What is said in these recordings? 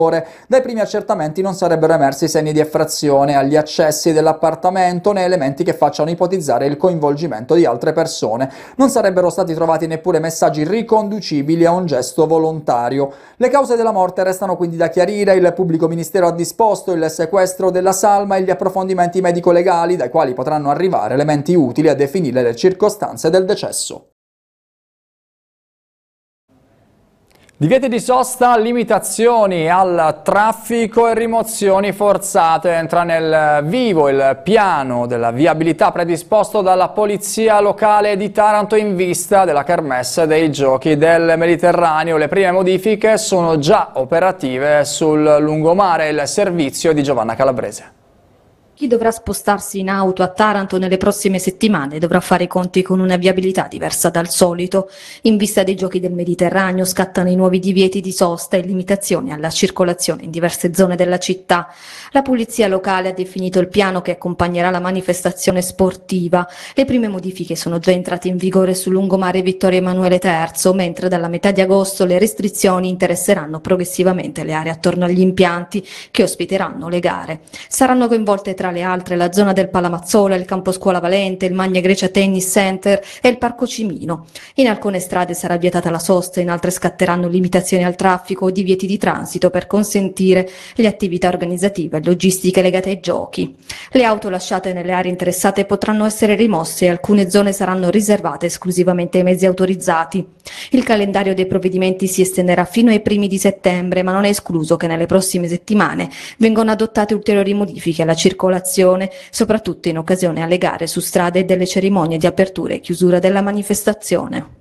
Dai primi accertamenti non sarebbero emersi segni di effrazione agli accessi dell'appartamento né elementi che facciano ipotizzare il coinvolgimento di altre persone. Non sarebbero stati trovati neppure messaggi riconducibili a un gesto volontario. Le cause della morte restano quindi da chiarire. Il pubblico ministero ha disposto il sequestro della salma e gli approfondimenti medico-legali, dai quali potranno arrivare elementi utili a definire le circostanze del decesso. Divieti di sosta, limitazioni al traffico e rimozioni forzate. Entra nel vivo il piano della viabilità predisposto dalla Polizia Locale di Taranto in vista della kermesse dei Giochi del Mediterraneo. Le prime modifiche sono già operative sul lungomare. Il servizio di Giovanna Calabrese. Chi dovrà spostarsi in auto a Taranto nelle prossime settimane dovrà fare i conti con una viabilità diversa dal solito. In vista dei Giochi del Mediterraneo scattano i nuovi divieti di sosta e limitazioni alla circolazione in diverse zone della città. La Polizia Locale ha definito il piano che accompagnerà la manifestazione sportiva. Le prime modifiche sono già entrate in vigore sul lungomare Vittorio Emanuele III, mentre dalla metà di agosto le restrizioni interesseranno progressivamente le aree attorno agli impianti che ospiteranno le gare. Saranno coinvolte tra le altre la zona del Palamazzola, il campo scuola Valente, il Magna Grecia Tennis Center e il Parco Cimino. In alcune strade sarà vietata la sosta, in altre scatteranno limitazioni al traffico o divieti di transito per consentire le attività organizzative e logistiche legate ai giochi. Le auto lasciate nelle aree interessate potranno essere rimosse e alcune zone saranno riservate esclusivamente ai mezzi autorizzati. Il calendario dei provvedimenti si estenderà fino ai primi di settembre, ma non è escluso che nelle prossime settimane vengano adottate ulteriori modifiche alla circolazione, soprattutto in occasione alle gare su strada e delle cerimonie di apertura e chiusura della manifestazione.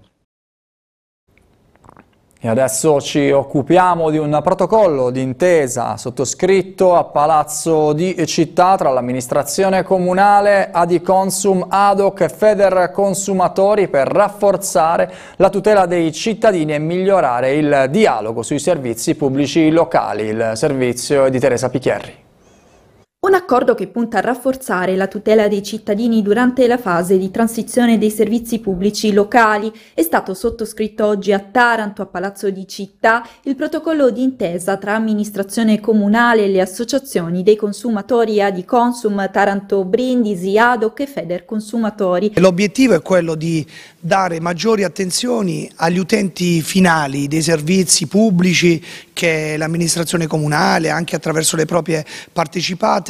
E adesso ci occupiamo di un protocollo d'intesa sottoscritto a Palazzo di Città tra l'amministrazione comunale, Adiconsum, ADOC e Federconsumatori per rafforzare la tutela dei cittadini e migliorare il dialogo sui servizi pubblici locali. Il servizio è di Teresa Picchierri. Un accordo che punta a rafforzare la tutela dei cittadini durante la fase di transizione dei servizi pubblici locali è stato sottoscritto oggi a Taranto, a Palazzo di Città, il protocollo d'intesa tra amministrazione comunale e le associazioni dei consumatori Adiconsum, Taranto Brindisi, ADOC e Federconsumatori. L'obiettivo è quello di dare maggiori attenzioni agli utenti finali dei servizi pubblici che l'amministrazione comunale, anche attraverso le proprie partecipate,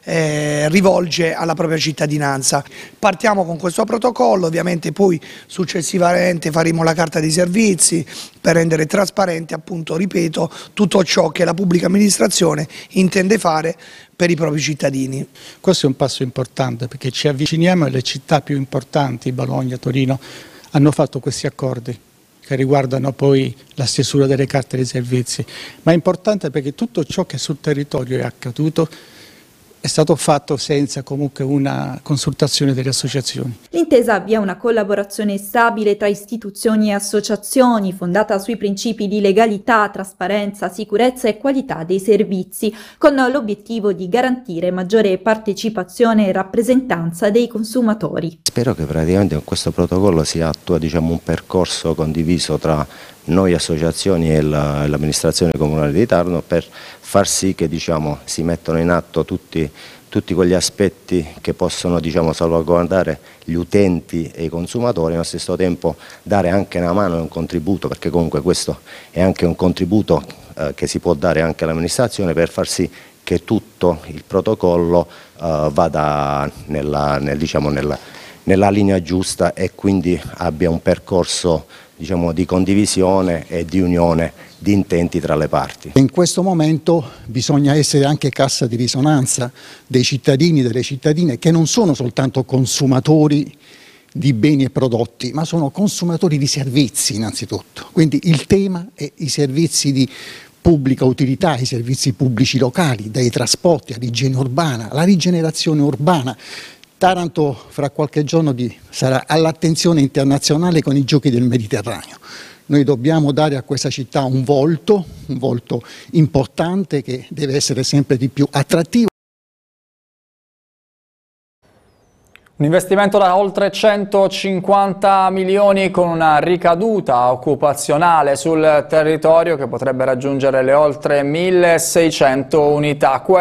rivolge alla propria cittadinanza. Partiamo con questo protocollo, ovviamente poi successivamente faremo la carta dei servizi per rendere trasparente, appunto, ripeto, tutto ciò che la pubblica amministrazione intende fare per i propri cittadini. Questo è un passo importante perché ci avviciniamo alle città più importanti, Bologna, Torino, hanno fatto questi accordi che riguardano poi la stesura delle carte dei servizi, ma è importante perché tutto ciò che sul territorio è accaduto è stato fatto senza comunque una consultazione delle associazioni. L'intesa avvia una collaborazione stabile tra istituzioni e associazioni, fondata sui principi di legalità, trasparenza, sicurezza e qualità dei servizi, con l'obiettivo di garantire maggiore partecipazione e rappresentanza dei consumatori. Spero che praticamente con questo protocollo si attua, diciamo, un percorso condiviso tra noi associazioni e l'amministrazione comunale di Taranto per far sì che, diciamo, si mettano in atto tutti quegli aspetti che possono, diciamo, salvaguardare gli utenti e i consumatori, e allo stesso tempo dare anche una mano e un contributo, perché comunque questo è anche un contributo che si può dare anche all'amministrazione per far sì che tutto il protocollo vada nella linea giusta e quindi abbia un percorso, diciamo, di condivisione e di unione di intenti tra le parti. In questo momento bisogna essere anche cassa di risonanza dei cittadini e delle cittadine, che non sono soltanto consumatori di beni e prodotti, ma sono consumatori di servizi innanzitutto. Quindi il tema è i servizi di pubblica utilità, i servizi pubblici locali, dai trasporti all'igiene urbana, alla rigenerazione urbana. Taranto fra qualche giorno sarà all'attenzione internazionale con i Giochi del Mediterraneo. Noi dobbiamo dare a questa città un volto importante che deve essere sempre di più attrattivo. Un investimento da oltre 150 milioni con una ricaduta occupazionale sul territorio che potrebbe raggiungere le oltre 1.600 unità.